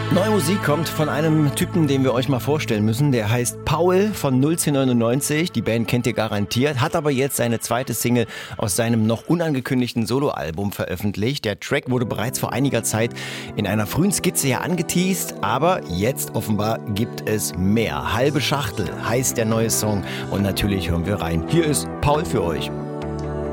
Neue Musik kommt von einem Typen, den wir euch mal vorstellen müssen. Der heißt Paul von 01099. Die Band kennt ihr garantiert, hat aber jetzt seine zweite Single aus seinem noch unangekündigten Soloalbum veröffentlicht. Der Track wurde bereits vor einiger Zeit in einer frühen Skizze ja angeteast, aber jetzt offenbar gibt es mehr. Halbe Schachtel heißt der neue Song und natürlich hören wir rein. Hier ist Paul für euch.